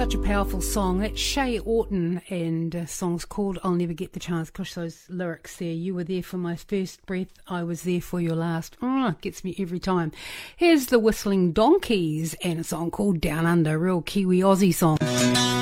Such a powerful song. It's Shay Orton, and the song's called I'll Never Get the Chance. Gosh, those lyrics there. You were there for my first breath, I was there for your last. Oh, it gets me every time. Here's the Whistling Donkeys and a song called Down Under, real Kiwi Aussie song.